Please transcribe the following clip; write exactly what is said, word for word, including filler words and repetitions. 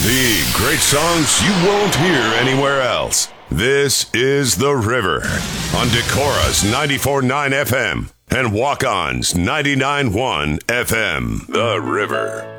The great songs you won't hear anywhere else. This is The River on Decorah's ninety-four point nine F M and Walk-On's ninety-nine point one F M. The River.